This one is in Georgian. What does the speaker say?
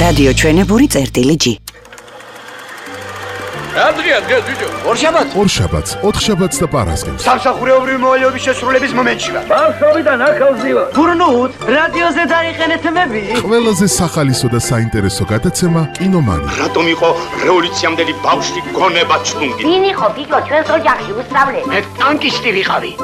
რადიო ჩვენებური წერტილი G. Andrea, ბიჭო. ორშაბათს, ოთხშაბათს და პარასკევს. სამსახურეობრივი მოვალეობის შესრულების მომენტში ვარ. ბავშვობიდან ახალზი ვარ. გურნუთ, რადიოზე დაიყენეთ მები. ყველაზე სახალისო და საინტერესო გადაცემა კინომანი. რატომ იყო რევოლუციამდელი ბავშვი გონება ჩლუნგი? ვინ იყო ბიჭო ჩვენს ოჯახში უსწავლე? მე ტანკისტი ვიყავი.